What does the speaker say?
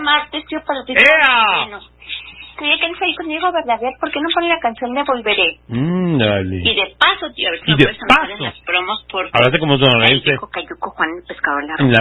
martes, tío, para ti. ¡Ea! Quería que ahí conmigo, ¿verdad? ¿Por qué no ponen la canción de Volveré? Dale. Y de paso, tío, a ver si Y no de puedes anotar en las promos por... Hablaste como sonorense. Cayuco, Juan, el pescador, En la